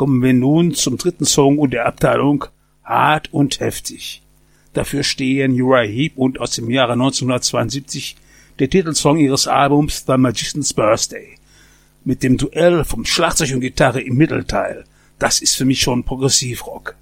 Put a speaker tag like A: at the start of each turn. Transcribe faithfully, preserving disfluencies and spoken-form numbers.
A: kommen wir nun zum dritten Song und der Abteilung Hart und Heftig. Dafür stehen Uriah Heep und aus dem Jahre neunzehnhundertzweiundsiebzig der Titelsong ihres Albums The Magician's Birthday. Mit dem Duell vom Schlagzeug und Gitarre im Mittelteil. Das ist für mich schon Progressivrock.